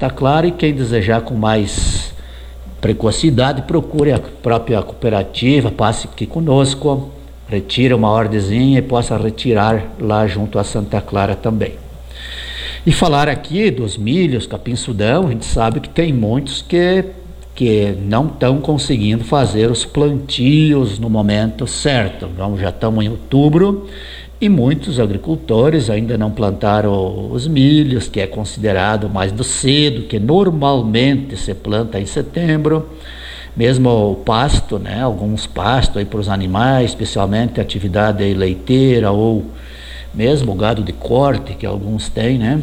Santa Clara, e quem desejar com mais precocidade, procure a própria cooperativa, passe aqui conosco, retire uma ordezinha e possa retirar lá junto a Santa Clara também. E falar aqui dos milhos, capim-sudão, a gente sabe que tem muitos que não estão conseguindo fazer os plantios no momento certo. Então, já estamos em outubro e muitos agricultores ainda não plantaram os milhos, que é considerado mais do cedo, que normalmente se planta em setembro. Mesmo o pasto, né? Alguns pastos aí para os animais, especialmente a atividade aí leiteira ou mesmo o gado de corte, que alguns têm, né?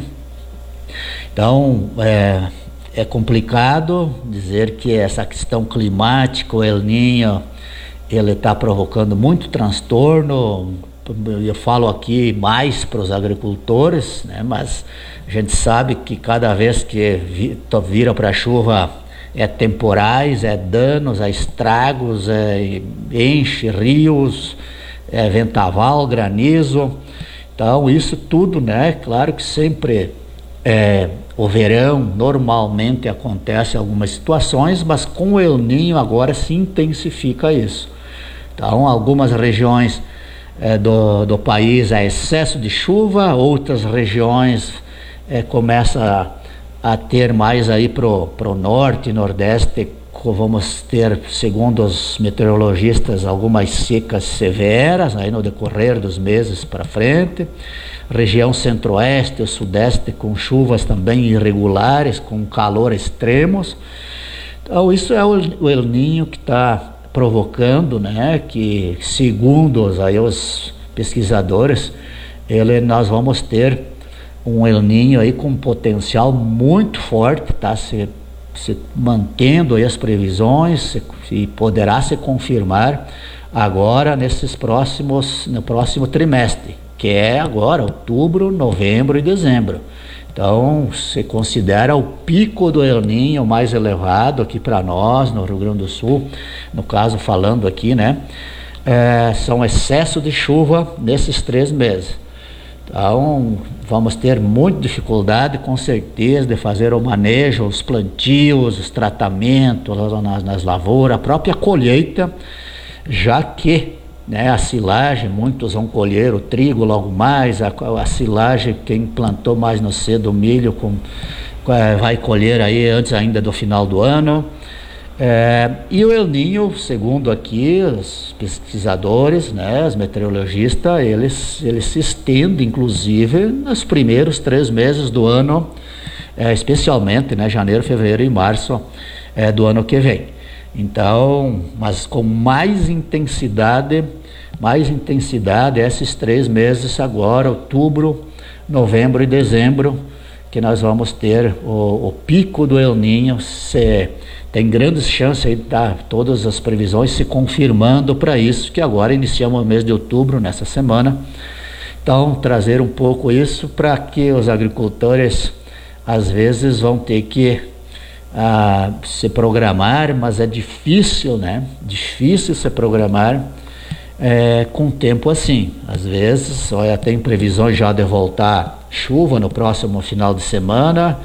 Então, é complicado dizer que essa questão climática, o El Niño, ele está provocando muito transtorno. Eu falo aqui mais para os agricultores, né? Mas a gente sabe que cada vez que vira para a chuva é temporais, é danos, é estragos, enche rios, é vendaval, granizo. Então isso tudo, né? Claro que sempre o verão normalmente acontece algumas situações, mas com o El Niño agora se intensifica isso. Então algumas regiões do país há excesso de chuva, outras regiões começa a ter mais aí pro norte e nordeste, vamos ter, segundo os meteorologistas, algumas secas severas aí no decorrer dos meses para frente. Região centro-oeste e sudeste com chuvas também irregulares, com calor extremos. Então isso é o El Niño que está provocando, né, que segundo os pesquisadores, nós vamos ter um El Niño aí com potencial muito forte, está se mantendo aí as previsões e poderá se confirmar agora no próximo trimestre, que é agora outubro, novembro e dezembro. Então se considera o pico do El Niño mais elevado aqui para nós no Rio Grande do Sul, no caso falando aqui, né, são excesso de chuva nesses 3 meses. Então vamos ter muita dificuldade com certeza de fazer o manejo, os plantios, os tratamentos nas lavouras, a própria colheita, já que, né, a silagem, muitos vão colher o trigo logo mais, a silagem, quem plantou mais no cedo o milho vai colher aí antes ainda do final do ano. E o El Niño, segundo aqui os pesquisadores, né, os meteorologistas, eles se estende inclusive nos primeiros 3 meses do ano, especialmente, né, janeiro, fevereiro e março do ano que vem. Então, mas com mais intensidade esses 3 meses agora, outubro, novembro e dezembro, que nós vamos ter o pico do El Niño. Tem grandes chances aí de todas as previsões se confirmando para isso, que agora iniciamos o mês de outubro, nessa semana. Então, trazer um pouco isso para que os agricultores, às vezes, vão ter que se programar, mas é difícil, né? Difícil se programar com tempo assim. Às vezes, tem previsões já de voltar chuva no próximo final de semana.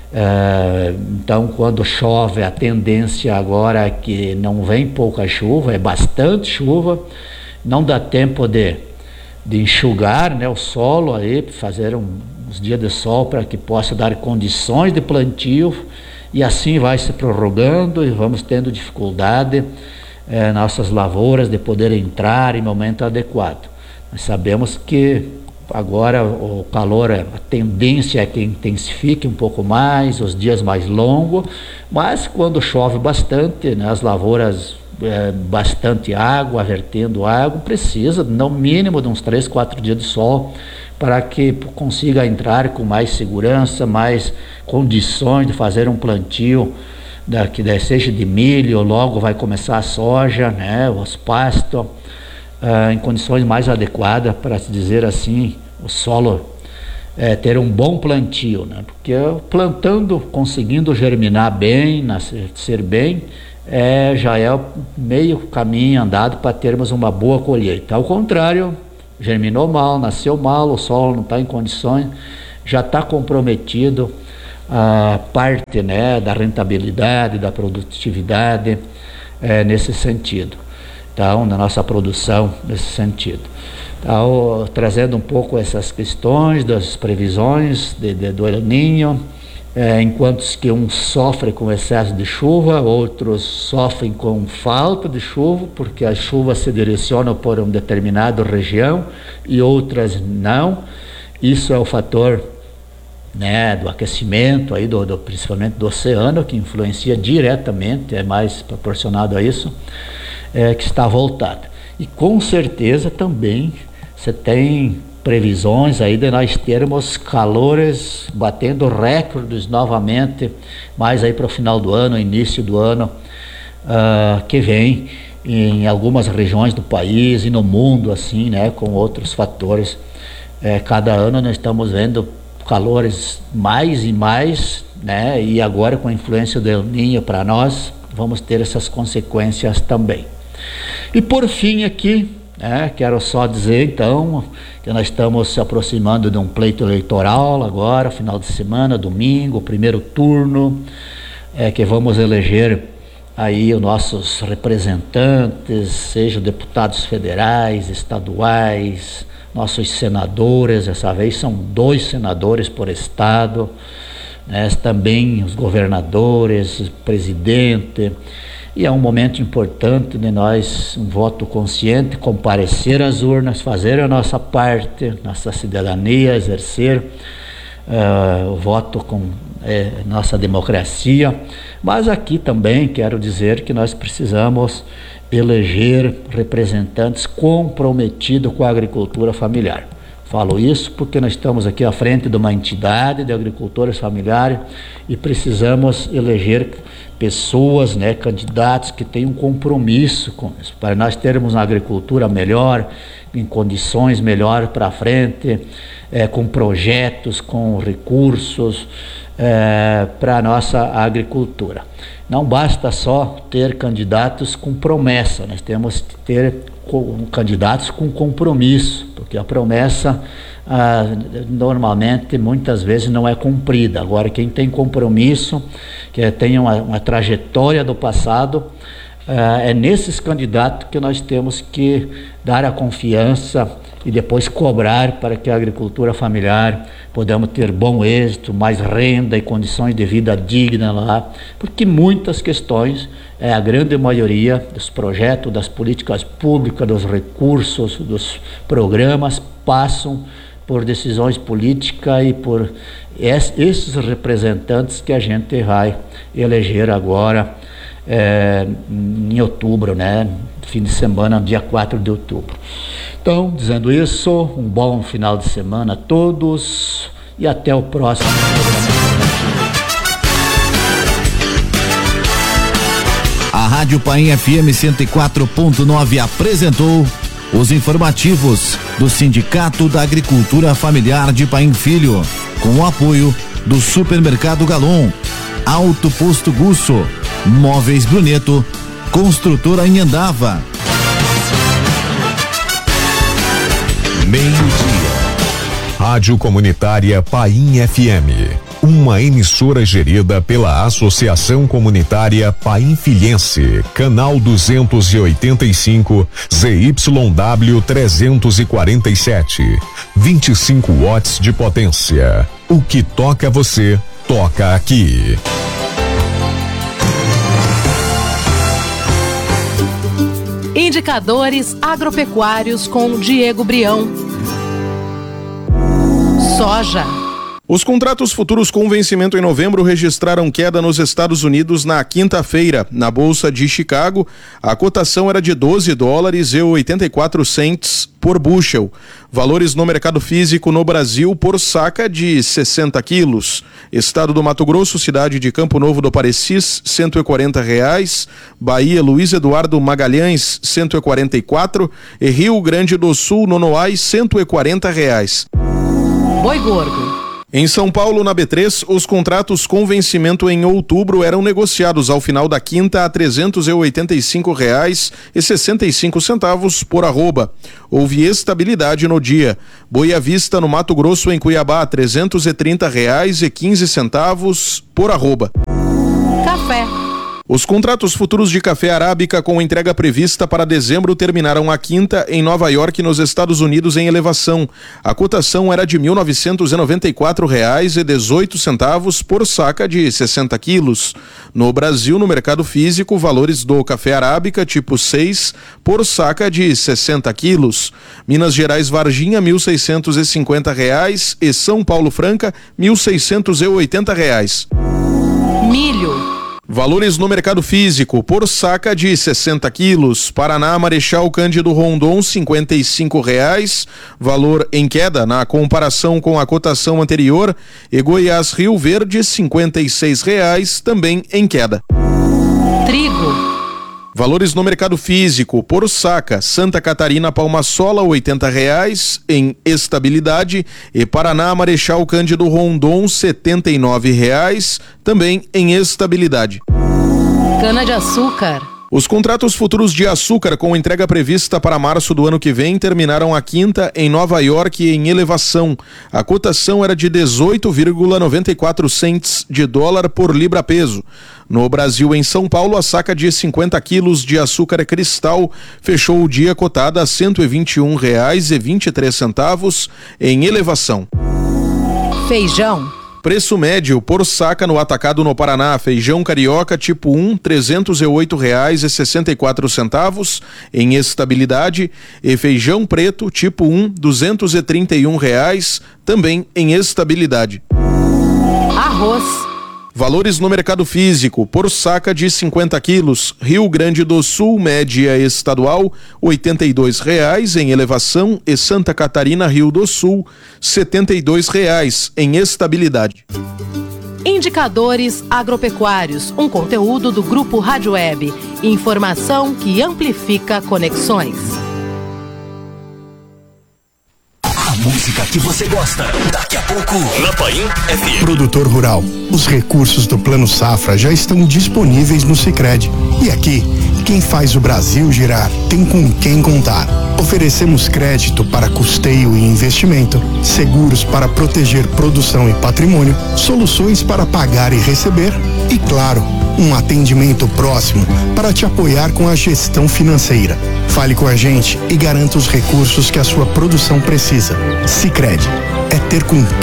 Então quando chove, a tendência agora é que não vem pouca chuva, é bastante chuva, não dá tempo de enxugar, né, o solo aí, fazer uns dias de sol para que possa dar condições de plantio, e assim vai se prorrogando e vamos tendo dificuldade nossas lavouras de poder entrar em momento adequado. Nós sabemos que agora o calor, a tendência é que intensifique um pouco mais, os dias mais longos, mas quando chove bastante, né, as lavouras, bastante água, vertendo água, precisa no mínimo de uns 3, 4 dias de sol para que consiga entrar com mais segurança, mais condições de fazer um plantio que seja de milho, logo vai começar a soja, né, os pastos, em condições mais adequadas, para se dizer assim, o solo ter um bom plantio, né? Porque plantando, conseguindo germinar bem, nascer bem, já é meio caminho andado para termos uma boa colheita. Ao contrário, germinou mal, nasceu mal, o solo não está em condições, já está comprometido a parte, né, da rentabilidade, da produtividade nesse sentido. Então, na nossa produção nesse sentido. Então, trazendo um pouco essas questões das previsões do El Niño, enquanto que uns sofrem com excesso de chuva, outros sofrem com falta de chuva, porque as chuvas se direcionam por uma determinada região e outras não. Isso é o fator, né, do aquecimento, aí principalmente do oceano, que influencia diretamente, é mais proporcionado a isso, que está voltado. E com certeza também você tem previsões aí de nós termos calores batendo recordes novamente, mais aí para o final do ano, início do ano que vem, em algumas regiões do país e no mundo, assim, né, com outros fatores. Cada ano nós estamos vendo calores mais e mais, né, e agora com a influência do El Niño para nós, vamos ter essas consequências também. E por fim aqui, quero só dizer então que nós estamos se aproximando de um pleito eleitoral agora, final de semana, domingo, primeiro turno, que vamos eleger aí os nossos representantes, sejam deputados federais, estaduais, nossos senadores. Dessa vez são 2 senadores por estado, né, também os governadores, o presidente. E é um momento importante de nós, um voto consciente, comparecer às urnas, fazer a nossa parte, nossa cidadania, exercer o voto com nossa democracia. Mas aqui também quero dizer que nós precisamos eleger representantes comprometidos com a agricultura familiar. Falo isso porque nós estamos aqui à frente de uma entidade de agricultores familiares e precisamos eleger pessoas, né, candidatos que tenham um compromisso com isso, para nós termos uma agricultura melhor, em condições melhores para frente, com projetos, com recursos para a nossa agricultura. Não basta só ter candidatos com promessa, nós temos que ter candidatos com compromisso, porque a promessa normalmente, muitas vezes, não é cumprida. Agora, quem tem compromisso, que tem uma trajetória do passado, é nesses candidatos que nós temos que dar a confiança e depois cobrar para que a agricultura familiar podamos ter bom êxito, mais renda e condições de vida digna lá, porque muitas questões, a grande maioria dos projetos, das políticas públicas, dos recursos, dos programas passam por decisões políticas e por esses representantes que a gente vai eleger agora em outubro, né? Fim de semana, dia 4 de outubro. Então, dizendo isso, um bom final de semana a todos e até o próximo programa. A Rádio Paim FM 104.9 apresentou os informativos do Sindicato da Agricultura Familiar de Paim Filho, com o apoio do Supermercado Galon, Alto Posto Gusso, Móveis Bruneto, Construtora Inhandava. Meio-dia. Rádio Comunitária Paim FM, uma emissora gerida pela Associação Comunitária Painfilhense, canal 285, ZYW 347, 25 watts de potência. O que toca você, toca aqui. Indicadores agropecuários com Diego Brião. Soja. Os contratos futuros com vencimento em novembro registraram queda nos Estados Unidos na quinta-feira. Na Bolsa de Chicago, a cotação era de $12,84 por bushel. Valores no mercado físico no Brasil por saca de 60 quilos. Estado do Mato Grosso, cidade de Campo Novo do Parecis, R$140. Bahia, Luiz Eduardo Magalhães, R$144. E Rio Grande do Sul, Nonoai, R$140. Boi gordo. Em São Paulo, na B3, os contratos com vencimento em outubro eram negociados ao final da quinta a R$ 385,65 por arroba. Houve estabilidade no dia. Boa Vista, no Mato Grosso, em Cuiabá, R$ 330,15 por arroba. Café. Os contratos futuros de café arábica com entrega prevista para dezembro terminaram a quinta em Nova York, nos Estados Unidos, em elevação. A cotação era de R$ 1.994,18 por saca de 60 quilos. No Brasil, no mercado físico, valores do café arábica tipo 6 por saca de 60 quilos. Minas Gerais Varginha, R$ 1.650 e São Paulo Franca, R$ 1.680. Milho. Valores no mercado físico, por saca de 60 quilos. Paraná, Marechal Cândido Rondon, R$ 55,00, valor em queda na comparação com a cotação anterior. E Goiás, Rio Verde, R$ 56,00, também em queda. Trigo. Valores no mercado físico, por saca, Santa Catarina, Palma Sola, R$ 80,00, em estabilidade. E Paraná, Marechal Cândido Rondon, R$ 79,00, também em estabilidade. Cana-de-açúcar. Os contratos futuros de açúcar com entrega prevista para março do ano que vem terminaram a quinta em Nova York em elevação. A cotação era de 18,94 cents de dólar por libra-peso. No Brasil, em São Paulo, a saca de 50 quilos de açúcar cristal fechou o dia cotada a R$ 121,23 em elevação. Feijão. Preço médio por saca no atacado no Paraná: feijão carioca tipo 1, R$ 308,64 em estabilidade, e feijão preto tipo 1, R$ 231,00, também em estabilidade. Arroz. Valores no mercado físico, por saca de 50 quilos, Rio Grande do Sul, média estadual, R$ 82,00 em elevação, e Santa Catarina, Rio do Sul, R$ 72,00 em estabilidade. Indicadores agropecuários, um conteúdo do Grupo Rádio Web. Informação que amplifica conexões. Música que você gosta. Daqui a pouco, na Paim FM. Produtor rural, os recursos do Plano Safra já estão disponíveis no Sicredi. E aqui, quem faz o Brasil girar tem com quem contar. Oferecemos crédito para custeio e investimento, seguros para proteger produção e patrimônio, soluções para pagar e receber e, claro, um atendimento próximo para te apoiar com a gestão financeira. Fale com a gente e garanta os recursos que a sua produção precisa. Sicredi é ter com